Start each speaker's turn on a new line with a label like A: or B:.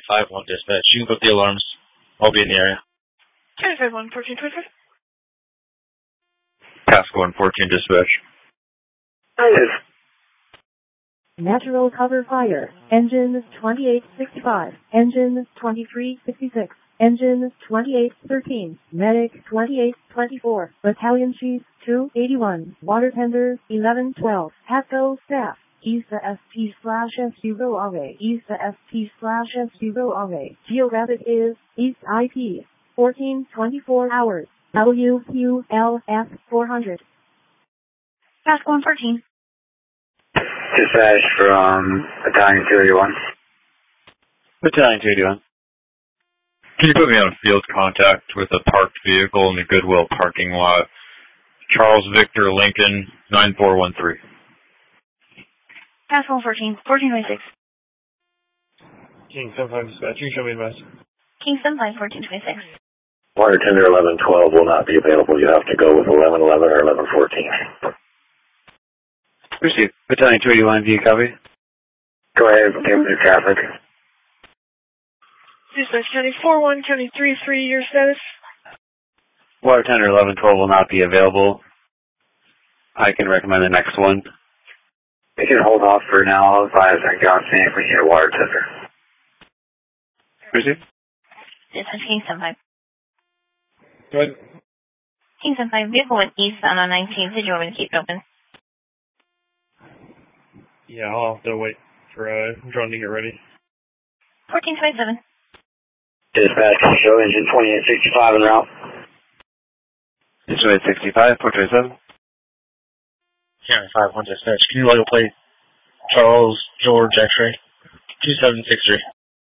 A: 5-1 dispatch. You can put the alarms. I'll be in the area.
B: County 5-1, 1425.
C: Task 114 dispatch.
D: Natural cover fire. Engine 2865. Engine 2366. Engine 2813. Medic 2824. Battalion Chief 281. Water Tender 1112. Pasco Staff. ESA ST/S0RA. ESA ST/S0RA. Geographic is East IP. 1424 hours. WQLF 400.
B: Task 114.
E: Dispatch from Battalion 281.
C: Battalion 281. Can you put me on field contact with a parked vehicle in the Goodwill parking lot? Charles Victor Lincoln, 9413.
B: Task 114, 1426.
A: King 75 dispatch. You can show me the mess.
B: King 75, 1426.
E: Water Tender 1112 will not be available. You have to go with 1111 or 1114.
C: Received. Battalion 281, do you copy?
E: Go ahead, give me the traffic.
B: Dispatch County 4-1, County 3-3, your status?
C: Water Tender 1112 will not be available. I can recommend the next one.
E: We can hold off for now. I'll advise our Johnson if we need a water tender.
C: Received.
B: Dispatch King 75.
A: Go ahead.
B: King 75, vehicle with east on 19. Did you want me to keep it open?
A: Yeah, I'll have to wait for drone to get ready.
B: 1427.
E: Dispatch, show engine 2865 en route.
C: Engine 65, 427.
A: County 5-1 dispatch. Can you legal plate Charles George X-ray 2763?